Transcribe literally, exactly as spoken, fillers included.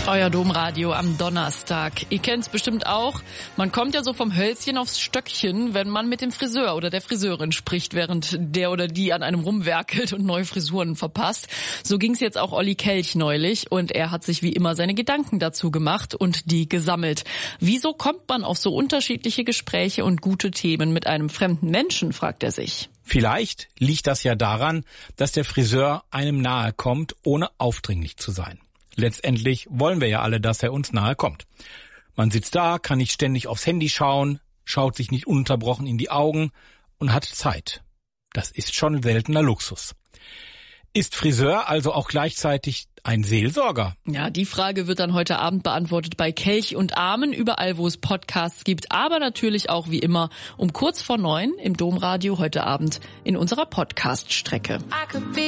Euer Domradio am Donnerstag. Ihr kennt's bestimmt auch. Man kommt ja so vom Hölzchen aufs Stöckchen, wenn man mit dem Friseur oder der Friseurin spricht, während der oder die an einem rumwerkelt und neue Frisuren verpasst. So ging's jetzt auch Olli Kelch neulich und er hat sich wie immer seine Gedanken dazu gemacht und die gesammelt. Wieso kommt man auf so unterschiedliche Gespräche und gute Themen mit einem fremden Menschen, fragt er sich. Vielleicht liegt das ja daran, dass der Friseur einem nahe kommt, ohne aufdringlich zu sein. Letztendlich wollen wir ja alle, dass er uns nahe kommt. Man sitzt da, kann nicht ständig aufs Handy schauen, schaut sich nicht ununterbrochen in die Augen und hat Zeit. Das ist schon seltener Luxus. Ist Friseur also auch gleichzeitig ein Seelsorger? Ja, die Frage wird dann heute Abend beantwortet bei Kelch und Amen, überall wo es Podcasts gibt, aber natürlich auch wie immer um kurz vor neun im Domradio heute Abend in unserer Podcast-Strecke.